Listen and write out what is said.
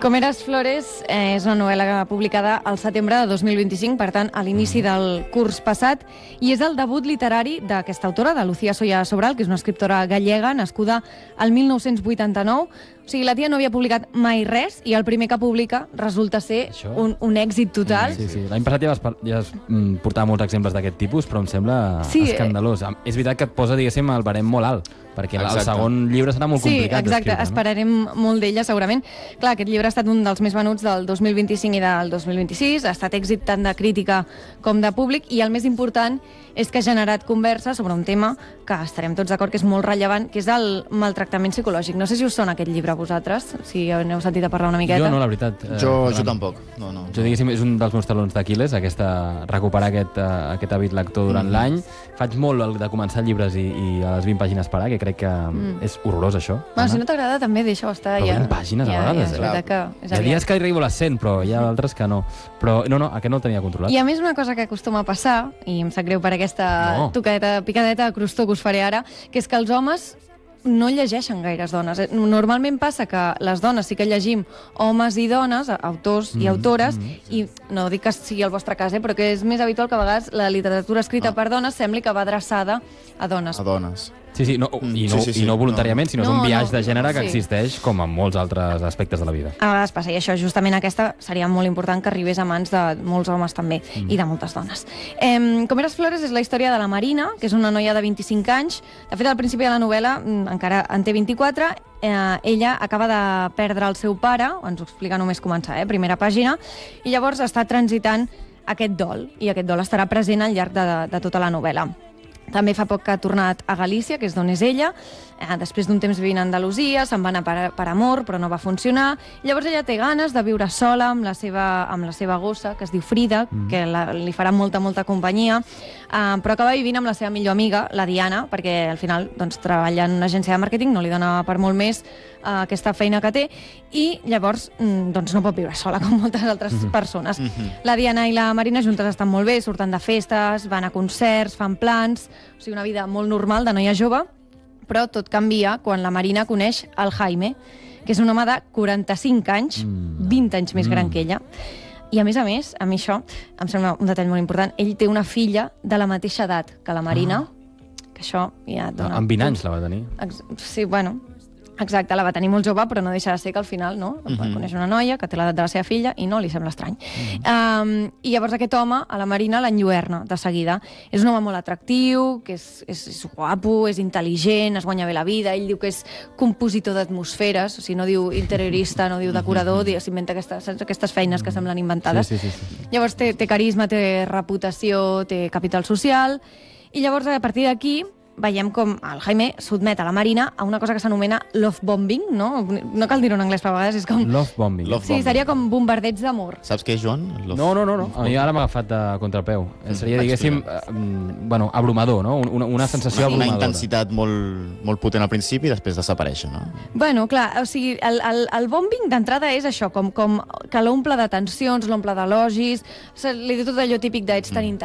Comeres Flores és una novel·la publicada al setembre de 2025, per tant, a l'inici del curs passat, i és el debut literari d'aquesta autora, de Lucía Solla Sobral, que és una escriptora gallega, nascuda al 1989. O sigui, la tia no havia publicat mai res, i el primer que publica resulta ser un èxit total. Sí. L'any passat ja es portava molts exemples d'aquest tipus, però em sembla escandalós. És veritat que et posa, diguéssim, el barem molt alt, perquè el segon llibre serà molt complicat d'escriure. Sí, exacte, esperarem molt d'ella, segurament. Clar, aquest llibre ha estat un dels més venuts del 2025 i del 2026, ha estat èxit tant de crítica com de públic, i el més important és que ha generat conversa sobre un tema que estarem tots d'acord que és molt rellevant, que és el maltractament psicològic. No sé si us sona aquest llibre a vosaltres, si n'heu sentit a parlar una miqueta. Jo no, la veritat. Jo tampoc. Jo, diguéssim, és un dels meus talons d'Aquil·les, recuperar aquest hàbit lector durant l'any. Faig molt de començar llibres i a les 20 pàgines parar, que crec que és horrorós, això. Si no t'agrada, també deixa-ho estar. Però 20 pàgines a vegades, Hi ha dies que arribo a les 100, però hi ha altres que no. Però no, aquest no el tenia controlat. I a més, una cosa que acostuma a passar, i em sap greu per aquesta picadeta de crostó que us faré ara, que és que els homes no llegeixen gaires dones. Normalment passa que les dones sí que llegim homes i dones, autors i autores, i no dic que sigui el vostre cas, però que és més habitual que a vegades la literatura escrita per dones sembli que va adreçada a dones. A dones. Sí, no voluntàriament, sinó és un biaix de gènere que existeix com en molts altres aspectes de la vida. A vegades passa, i això, justament aquesta seria molt important que arribés a mans de molts homes també, i de moltes dones. Comeres Flores és la història de la Marina, que és una noia de 25 anys. De fet, al principi de la novel·la encara en té 24, ella acaba de perdre el seu pare, ens ho explica només començar, primera pàgina, i llavors està transitant aquest dol, i aquest dol estarà present al llarg de tota la novel·la. També fa poc que ha tornat a Galícia, que és d'on és ella. Després d'un temps vivint a Andalusia, se'n va anar per amor, però no va funcionar. Llavors ella té ganes de viure sola amb la seva gossa, que es diu Frida, que li farà molta companyia, però acaba vivint amb la seva millor amiga, la Diana, perquè al final treballa en una agència de màrqueting, no li dona per molt més aquesta feina que té, i llavors no pot viure sola com moltes altres persones. La Diana i la Marina juntes estan molt bé, surten de festes, van a concerts, fan plans, o sigui, una vida molt normal de noia jove, però tot canvia quan la Marina coneix el Jaime, que és un home de 45 anys, 20 anys més gran que ella. I a mi això em sembla un detall molt important, ell té una filla de la mateixa edat que la Marina, que això ja et dona... Amb 20 anys la va tenir. Sí, bueno... Exacte, la va tenir molt jove, però no deixa de ser que al final coneix una noia que té l'edat de la seva filla i no li sembla estrany. I llavors aquest home, a la Marina, l'enlluerna de seguida. És un home molt atractiu, que és guapo, és intel·ligent, es guanya bé la vida, ell diu que és compositor d'atmosferes, o sigui, no diu interiorista, no diu decorador, s'inventa aquestes feines que semblen inventades. Llavors té carisma, té reputació, té capital social, i llavors a partir d'aquí veiem com el Jaime sotmet a la Marina a una cosa que s'anomena love bombing, no? No cal dir-ho en anglès, però a vegades és com... Love bombing. Sí, seria com bombardeig d'amor. Saps què és, Joan? No. A mi ara m'ha agafat de contrapeu. Seria, diguéssim, abrumador, no? Una sensació abrumadora. Una intensitat molt potent al principi i després desaparèixer, no? Bueno, clar, o sigui, el bombing d'entrada és això, com que l'omple de tensions, l'omple d'elogis, li diu tot allò típic de ets tan